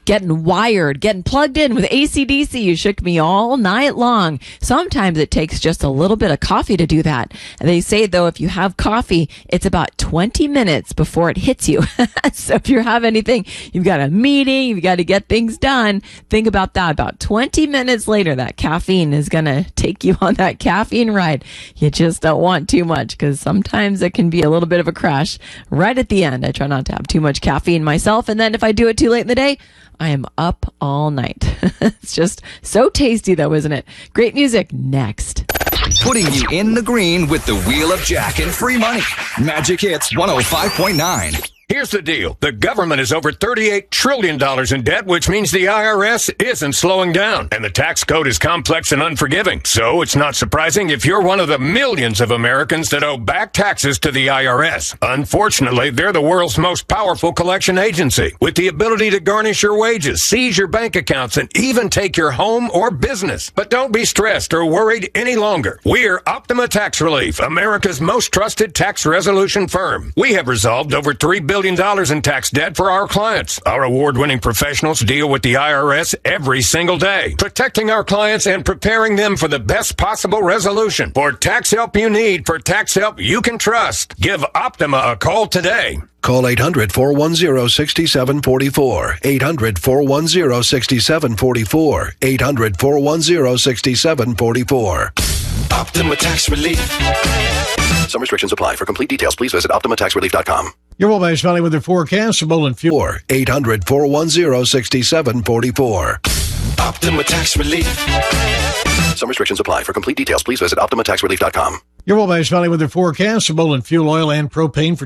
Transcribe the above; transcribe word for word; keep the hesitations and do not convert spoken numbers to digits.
getting wired, getting plugged in with A C D C. You shook me all night long. Sometimes it takes just a little bit of coffee to do that. And they say, though, if you have coffee, it's about twenty minutes before it hits you. So if you have anything, you've got a meeting, you've got to get things done, think about that. About twenty minutes later, that caffeine is going to take you on that caffeine ride. You just don't want too much because sometimes it can be a little bit of a crash right at the end. I try not to have too much caffeine myself. And then if I do it too late in the day, I am up all night. It's just so tasty, though, isn't it? Great music next. Putting you in the green with the Wheel of Jack and free money. Magic Hits one oh five point nine. Here's the deal. The government is over thirty-eight trillion dollars in debt, which means the I R S isn't slowing down. And the tax code is complex and unforgiving. So it's not surprising if you're one of the millions of Americans that owe back taxes to the I R S. Unfortunately, they're the world's most powerful collection agency, with the ability to garnish your wages, seize your bank accounts, and even take your home or business. But don't be stressed or worried any longer. We're Optima Tax Relief, America's most trusted tax resolution firm. We have resolved over three billion dollars in tax debt for our clients. Our award-winning professionals deal with the I R S every single day, protecting our clients and preparing them for the best possible resolution. For tax help you need, for tax help you can trust, give Optima a call today. Call eight hundred, four one zero, six seven four four. eight hundred, four one zero, six seven four four. eight hundred, four one zero, six seven four four. Optima Tax Relief. Some restrictions apply. For complete details, please visit optima tax relief dot com. Your Wabash Valley weather forecast for Bowling Fuel. eight hundred, four one zero, six seven four four. Optima Tax Relief. Some restrictions apply. For complete details, please visit optima tax relief dot com. Your Wabash Valley weather forecast for Bowling Fuel Oil and Propane for